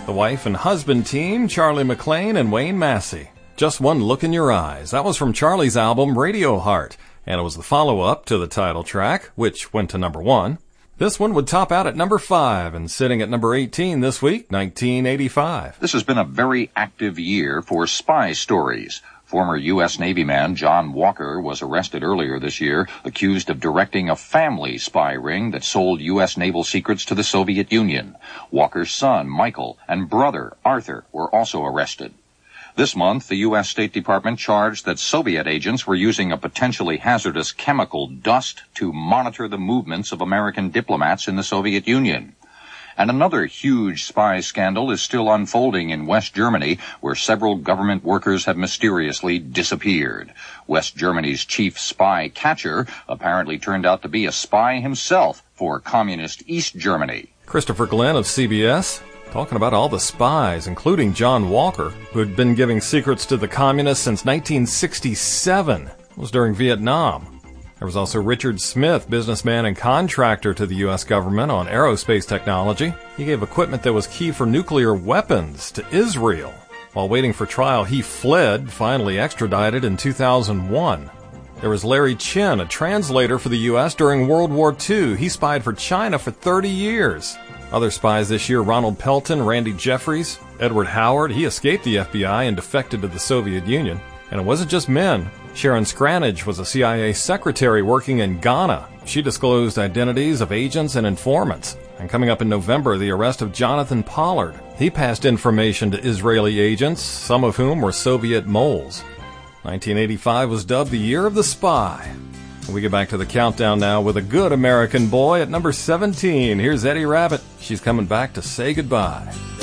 The wife and husband team, Charlie McClain and Wayne Massey. Just One Look in Your Eyes. That was from Charlie's album Radio Heart, and it was the follow-up to the title track, which went to number 1. This one would top out at number 5 and sitting at number 18 this week, 1985. This has been a very active year for spy stories. Former U.S. Navy man John Walker was arrested earlier this year, accused of directing a family spy ring that sold U.S. naval secrets to the Soviet Union. Walker's son, Michael, and brother, Arthur, were also arrested. This month, the U.S. State Department charged that Soviet agents were using a potentially hazardous chemical dust to monitor the movements of American diplomats in the Soviet Union. And another huge spy scandal is still unfolding in West Germany, where several government workers have mysteriously disappeared. West Germany's chief spy catcher apparently turned out to be a spy himself for communist East Germany. Christopher Glenn of CBS, talking about all the spies, including John Walker, who had been giving secrets to the communists since 1967. It was during Vietnam. There was also Richard Smith, businessman and contractor to the U.S. government on aerospace technology. He gave equipment that was key for nuclear weapons to Israel. While waiting for trial, he fled, finally extradited in 2001. There was Larry Chin, a translator for the U.S. during World War II. He spied for China for 30 years. Other spies this year, Ronald Pelton, Randy Jeffries, Edward Howard. He escaped the FBI and defected to the Soviet Union. And it wasn't just men. Sharon Scranage was a CIA secretary working in Ghana. She disclosed identities of agents and informants. And coming up in November, the arrest of Jonathan Pollard. He passed information to Israeli agents, some of whom were Soviet moles. 1985 was dubbed the Year of the Spy. We get back to the countdown now with a good American boy at number 17. Here's Eddie Rabbitt. She's coming back to say goodbye.